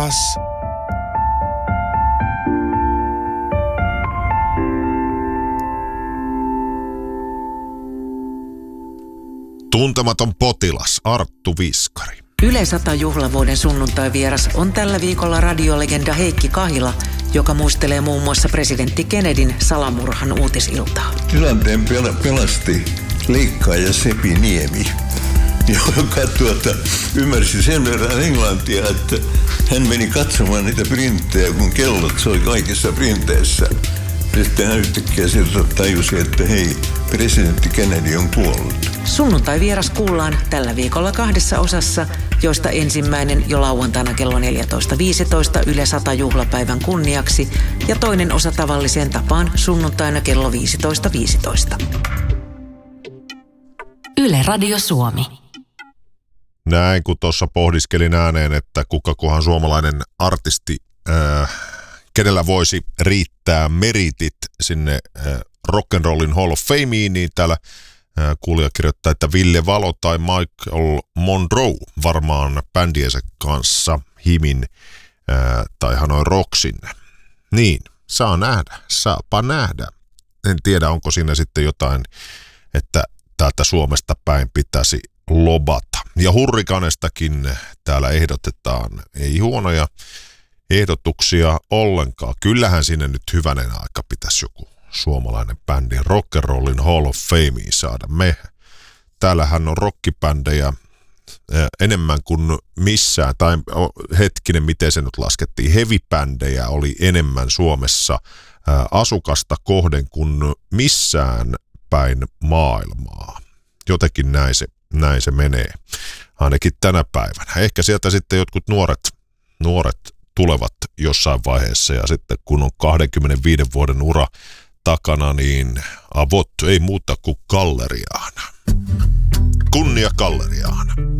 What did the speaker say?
vieras. Tuntematon potilas Arttu Viskari. Yle 100 juhlavuoden sunnuntai-vieras on tällä viikolla radiolegenda Heikki Kahila, joka muistelee muun muassa presidentti Kennedyn salamurhan uutisiltaa. Tilanteen pelasti leikkaaja Sepi Niemi, joka ymmärsi sen verran englantia, että hän meni katsomaan niitä printtejä, kun kellot soi kaikissa printeissä. Sitten hän yhtäkkiä sieltä tajusi, että hei, presidentti Kennedy on kuollut. Sunnuntai-vieras kuullaan tällä viikolla 2 osassa, joista ensimmäinen jo lauantaina kello 14.15 Yle 100 juhlapäivän kunniaksi ja toinen osa tavalliseen tapaan sunnuntaina kello 15.15. Yle Radio Suomi. Näin kun tuossa pohdiskelin ääneen, että kukakohan suomalainen artisti, kenellä voisi riittää meritit sinne Rock'n'Rollin Hall of Fameen, niin täällä kuulija kirjoittaa, että Ville Valo tai Michael Monroe varmaan bändiensä kanssa himin tai Hanoi Rocksin. Niin, saapa nähdä. En tiedä, onko siinä sitten jotain, että täältä Suomesta päin pitäisi lobata. Ja Hurrikanestakin täällä ehdotetaan, ei huonoja ehdotuksia ollenkaan. Kyllähän sinne nyt hyvänen aika pitäisi joku suomalainen bändi Rock'n'Rollin Hall of Fameen saada. Täällähän on rockibändejä enemmän kuin missään, tai hetkinen, miten se nyt laskettiin, heavy-bändejä oli enemmän Suomessa asukasta kohden kuin missään päin maailmaa. Jotenkin näin se menee, ainakin tänä päivänä. Ehkä sieltä sitten jotkut nuoret tulevat jossain vaiheessa, ja sitten kun on 25 vuoden ura takana, niin avot ei muuta kuin Galleriaan. Kunnia Galleriaan.